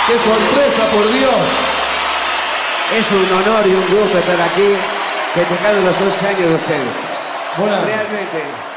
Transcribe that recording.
¡Qué sorpresa, por Dios! Es un honor y un gusto estar aquí festejando los 11 años de ustedes. Bueno. Realmente.